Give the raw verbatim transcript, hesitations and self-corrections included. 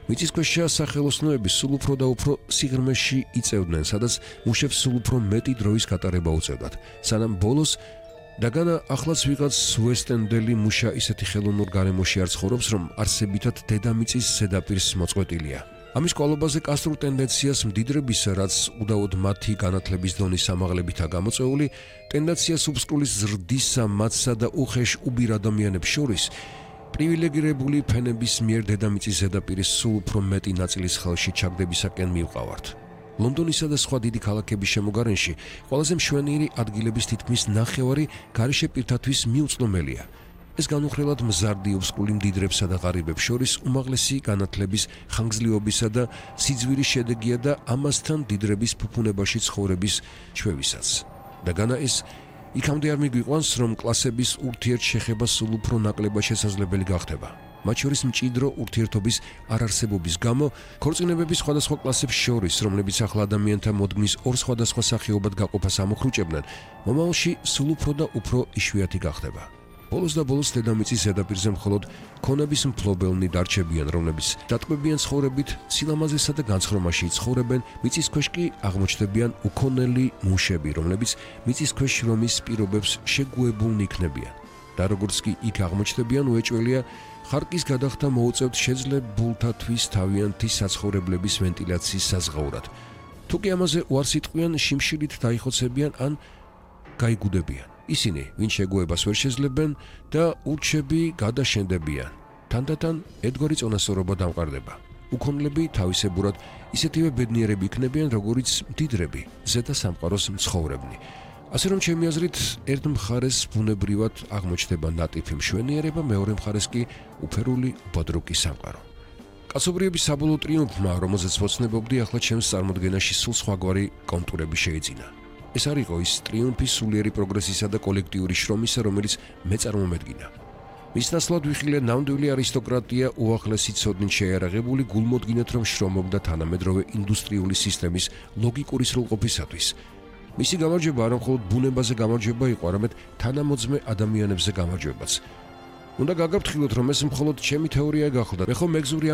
მიწისქვეშა სახელოსნოები სულ უფრო და უფრო სიღრმეში იწევდნენ, სადაც მუშებს სულ უფრო მეტი დროის გატარება უწევდათ, სანამ ბოლოს დაგანა ახლაც ვიღაც უესტენდელი მუშა ისეთი ხელოვნურ გარემოში არ ცხოვრობს, რომ არსებითად დედამიწის ზედაპირს მოწყვეტილია. ამის კვალობაზე კასტრულ ტენდენციას მდიდრებისა, რაც უდაოდ მათი განათლების დონის ამაღლებითაა გამოწვეული, ტენდენციას უბსკულის ზრდისა მათსა და უხეშ უბირ ადამიანებს შორის, პრივილეგირებული ფენების მიერ დედამიწის ზედაპირის სულ უფრო მეტი ნაწილის ხელში ჩაგდებისაკენ მივყავართ. ლონდონისა და სხვა დიდი ქალაქების შემოგარენში ყველაზე მშვენიერი ადგილების თითქმის ნახევარი გარეშე პირთათვის მიუწვდომელია. ეს განუხრელად მზარდი უბსკული მდიდრებსა და ღარიბებს შორის უმაღლესი განათლების ხანგრძლივობისა და სიძვირის შედეგია და ამასთან მდიდრების ფუფუნებაში ცხოვრების ჩვევისაც. დაგანა ეს იქამდე არ მიგვიყვანს, რომ კლასების ურთიერთშეხება სულ უფრო ნაკლებად შესაძლებელი გახდება. მათ შორის მჭიდრო ურთიერთობის არარსებობის გამო ქორწინებების სხვადასხვა კლასებს შორის, რომლებიც ახლა ადამიანთა მოდგმის ორ სხვადასხვა სახეობად გაყოფას ამოხრუჭებდნენ, მომავალში სულ უფრო და უფრო იშვიათი გახდება. ბოლოს და ბოლოს დედამიწის ზედაპირზე მხოლოდ ქონების მფლობელნი დარჩებიან, რომლებიც დატყვევიან ცხოვრებით სილამაზესა და განცხრომაში ცხოვრებენ, მიწისქვეშ კი აღმოჩნდებიან უქონელი მუშები, რომლებიც მიწისქვეშ რომის პირობებს შეგუებულნი იქნებიან. და როგორც კი იქ აღმოჩნდებიან, უეჭველია ხარკის გადახდა მოუწევთ შეძლებულთათვის თავიანთი საცხოვრებლების ვენტილაციის საზღაურად. თუ კი ამაზე უარს იტყვიან, შიმშილით დაიხოცებიან ან გაიგუდებიან. ისინი, ვინ შეგუებას ვერ შეძლებენ და ურჩები გადაშენდებიან. თანდათან ერთგვარი წონასწორობა დამყარდება. უქონლები თავისებურად ისეთივე ბედნიერები იქნებიან, როგორიც მდიდრები, ზედა სამყაროს მცხოვრებნი. ასე რომ ჩემი აზრით, ერთ მხარეს ბუნებრივად აღმოჩნდება ნატიფი მშვენიერება, მეორე მხარეს კი უფერული უბადრუკი სამყარო. კაცობრიობის საბოლოო ტრიუმფმა, რომელზეც ვოცნებობდი, ახლა ჩემს წარმოდგენაში სულ სხვაგვარი კონტურები შეიძინა. ეს არ იყო ის ტრიუმფი სულიერი პროგრესისა და კოლექტიური შრომისა, რომელიც მე წარმომედგინა. მის ნაცვლად ვიხილე ნამდვილი არისტოკრატია უახლესი ცოდნით შეიარაღებული, გულმოდგინეთ, რომ შრომობდა თანამედროვე ინდუსტრიული სისტემის ლოგიკური სრულყოფისათვის. მისი გამარჯვება არა მხოლოდ ბუნებაზე გამარჯვება იყო, არამედ თანამოძმე ადამიანებზე გამარჯვებაც. უნდა გაგაფრთხილოთ, რომ ეს მხოლოდ ჩემი თეორია გახლდათ. მე ხომ მეგზური